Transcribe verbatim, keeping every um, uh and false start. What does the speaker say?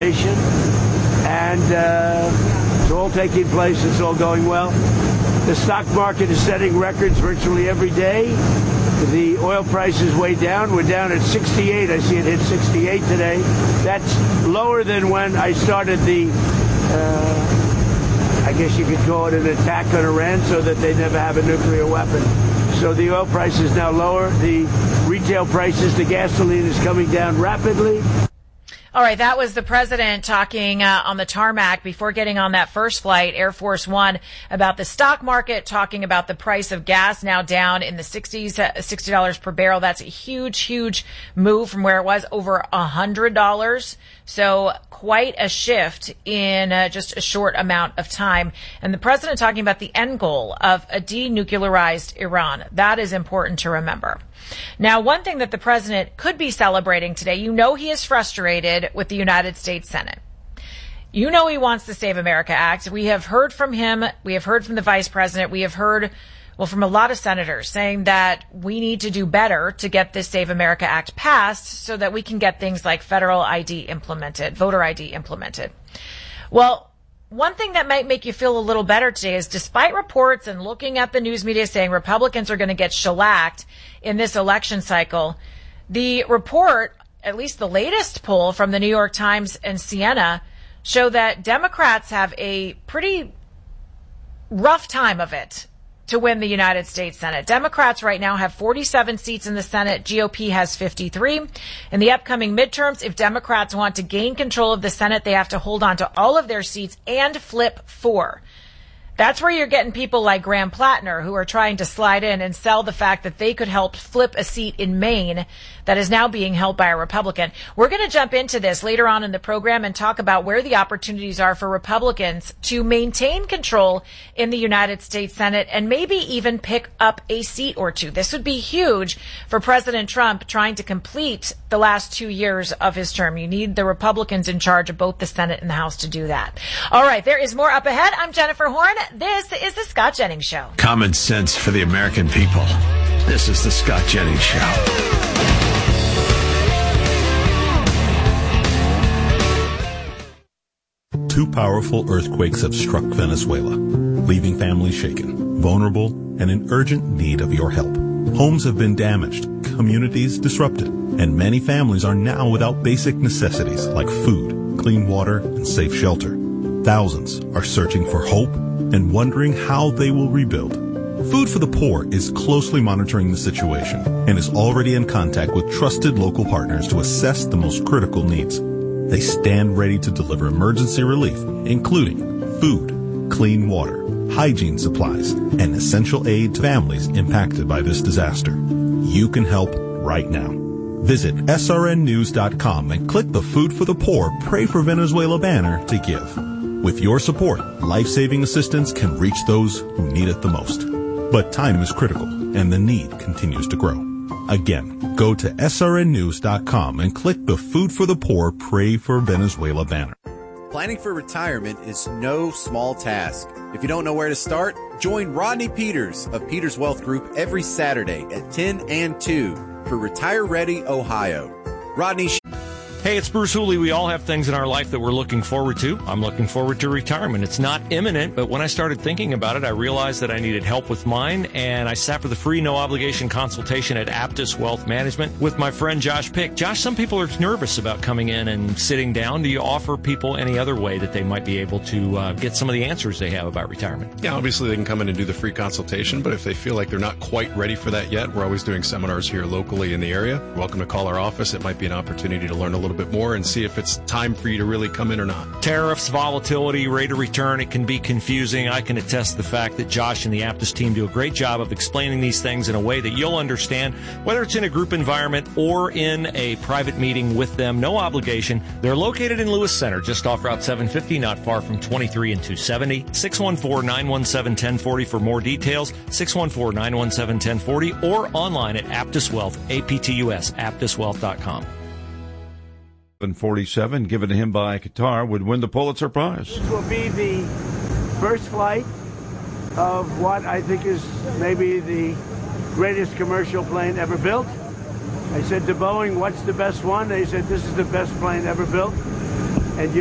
And uh, it's all taking place. It's all going well. The stock market is setting records virtually every day. The oil price is way down. We're down at sixty-eight. I see it hit sixty-eight today. That's lower than when I started the, uh, I guess you could call it an attack on Iran so that they never have a nuclear weapon. So the oil price is now lower. The retail prices, the gasoline is coming down rapidly. All right, that was the president talking uh, on the tarmac before getting on that first flight, Air Force One, about the stock market, talking about the price of gas now down in the sixties, uh, sixty dollars per barrel. That's a huge, huge move from where it was over one hundred dollars. So quite a shift in uh, just a short amount of time. And the president talking about the end goal of a denuclearized Iran. That is important to remember. Now, one thing that the president could be celebrating today, you know he is frustrated with the United States Senate. You know he wants the Save America Act. We have heard from him. We have heard from the vice president. We have heard, well, from a lot of senators saying that we need to do better to get this Save America Act passed so that we can get things like federal I D implemented, voter I D implemented. Well, one thing that might make you feel a little better today is despite reports and looking at the news media saying Republicans are going to get shellacked in this election cycle, the report, at least the latest poll from the New York Times and Siena, show that Democrats have a pretty rough time of it to win the United States Senate. Democrats right now have forty-seven seats in the Senate. G O P has fifty-three. In the upcoming midterms, if Democrats want to gain control of the Senate, they have to hold on to all of their seats and flip four. That's where you're getting people like Graham Plattner who are trying to slide in and sell the fact that they could help flip a seat in Maine that is now being held by a Republican. We're going to jump into this later on in the program and talk about where the opportunities are for Republicans to maintain control in the United States Senate and maybe even pick up a seat or two. This would be huge for President Trump trying to complete the last two years of his term. You need the Republicans in charge of both the Senate and the House to do that. All right, there is more up ahead. I'm Jennifer Horn. This is the Scott Jennings Show. Common sense for the American people. This is the Scott Jennings Show. Two powerful earthquakes have struck Venezuela, leaving families shaken, vulnerable, and in urgent need of your help. Homes have been damaged, communities disrupted, and many families are now without basic necessities like food, clean water, and safe shelter. Thousands are searching for hope and wondering how they will rebuild. Food for the Poor is closely monitoring the situation and is already in contact with trusted local partners to assess the most critical needs. They stand ready to deliver emergency relief, including food, clean water, hygiene supplies, and essential aid to families impacted by this disaster. You can help right now. Visit S R N news dot com and click the Food for the Poor Pray for Venezuela banner to give. With your support, life-saving assistance can reach those who need it the most. But time is critical, and the need continues to grow. Again, go to S R N news dot com and click the Food for the Poor Pray for Venezuela banner. Planning for retirement is no small task. If you don't know where to start, join Rodney Peters of Peters Wealth Group every Saturday at ten and two for Retire Ready Ohio. Rodney... Hey, it's Bruce Hooley. We all have things in our life that we're looking forward to. I'm looking forward to retirement. It's not imminent, but when I started thinking about it, I realized that I needed help with mine, and I sat for the free, no-obligation consultation at Aptus Wealth Management with my friend Josh Pick. Josh, some people are nervous about coming in and sitting down. Do you offer people any other way that they might be able to uh, get some of the answers they have about retirement? Yeah, obviously they can come in and do the free consultation, but if they feel like they're not quite ready for that yet, we're always doing seminars here locally in the area. You're welcome to call our office. It might be an opportunity to learn a little bit more and see if it's time for you to really come in or not. Tariffs, volatility, rate of return, it can be confusing. I can attest the fact that Josh and the Aptus team do a great job of explaining these things in a way that you'll understand, whether it's in a group environment or in a private meeting with them. No obligation. They're located in Lewis Center, just off Route seven fifty, not far from twenty-three and two seventy. six one four, nine one seven, one zero four zero for more details. six one four, nine one seven, one zero four zero or online at Aptus Wealth, A P T U S, aptus wealth dot com. forty-seven, given to him by Qatar, would win the Pulitzer Prize. This will be the first flight of what I think is maybe the greatest commercial plane ever built. I said to Boeing, what's the best one? They said, this is the best plane ever built.